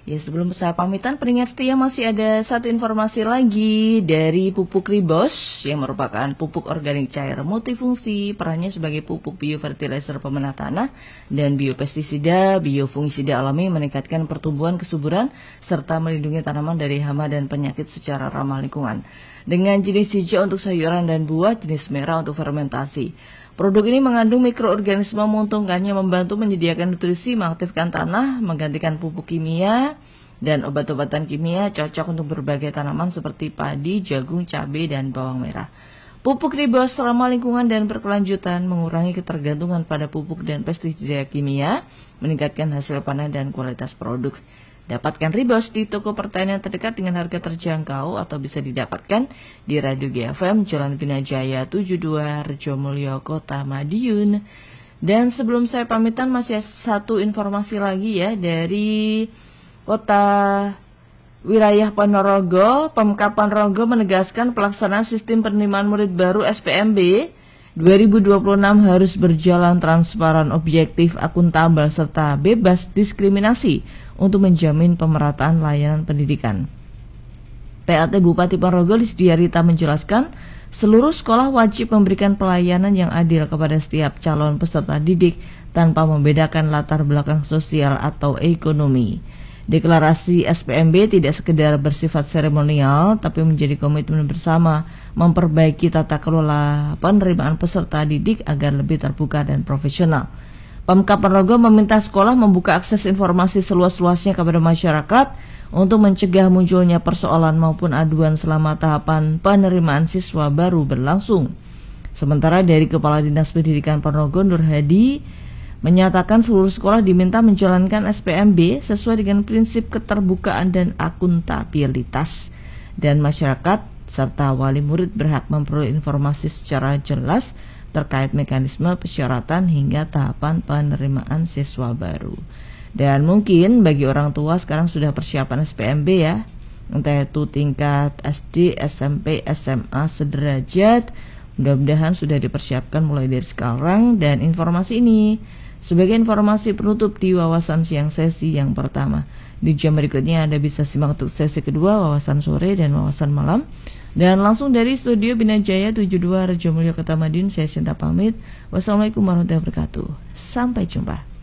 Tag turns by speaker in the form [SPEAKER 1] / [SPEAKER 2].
[SPEAKER 1] Ya, sebelum saya pamitan, peringat setia masih ada satu informasi lagi dari pupuk Ribos yang merupakan pupuk organik cair multifungsi, perannya sebagai pupuk biofertilizer pemenah tanah dan biopestisida, biofungisida alami meningkatkan pertumbuhan kesuburan serta melindungi tanaman dari hama dan penyakit secara ramah lingkungan. Dengan jenis hijau untuk sayuran dan buah, jenis merah untuk fermentasi. Produk ini mengandung mikroorganisme menguntungkannya membantu menyediakan nutrisi, mengaktifkan tanah, menggantikan pupuk kimia, dan obat-obatan kimia cocok untuk berbagai tanaman seperti padi, jagung, cabai, dan bawang merah. Pupuk Ribos ramah lingkungan dan berkelanjutan, mengurangi ketergantungan pada pupuk dan pestisida kimia, meningkatkan hasil panen dan kualitas produk. Dapatkan Ribos di toko pertanian terdekat dengan harga terjangkau atau bisa didapatkan di Radio GFM Jalan Bina Jaya 72 Rejomulyo Kota Madiun. Dan sebelum saya pamitan masih satu informasi lagi ya dari Kota Wilayah Ponorogo. Pemkab Ponorogo menegaskan pelaksanaan sistem penerimaan murid baru SPMB 2026 harus berjalan transparan, objektif, akuntabel, serta bebas diskriminasi untuk menjamin pemerataan layanan pendidikan. PLT Bupati Ponorogo Lisdiarita menjelaskan, seluruh sekolah wajib memberikan pelayanan yang adil kepada setiap calon peserta didik tanpa membedakan latar belakang sosial atau ekonomi. Deklarasi SPMB tidak sekedar bersifat seremonial, tapi menjadi komitmen bersama memperbaiki tata kelola penerimaan peserta didik agar lebih terbuka dan profesional. Pemkab Ponorogo meminta sekolah membuka akses informasi seluas-luasnya kepada masyarakat untuk mencegah munculnya persoalan maupun aduan selama tahapan penerimaan siswa baru berlangsung. Sementara dari Kepala Dinas Pendidikan Ponorogo Nur Hadi menyatakan seluruh sekolah diminta menjalankan SPMB sesuai dengan prinsip keterbukaan dan akuntabilitas, dan masyarakat serta wali murid berhak memperoleh informasi secara jelas terkait mekanisme persyaratan hingga tahapan penerimaan siswa baru. Dan mungkin bagi orang tua sekarang sudah persiapan SPMB ya, entah itu tingkat SD, SMP, SMA sederajat, mudah-mudahan sudah dipersiapkan mulai dari sekarang. Dan informasi ini sebagai informasi penutup di wawasan siang sesi yang pertama. Di jam berikutnya Anda bisa simak untuk sesi kedua, wawasan sore dan wawasan malam. Dan langsung dari studio Bina Jaya 72 Rejomulyo Kota Madiun, saya Sinta pamit. Wassalamualaikum warahmatullahi wabarakatuh. Sampai jumpa.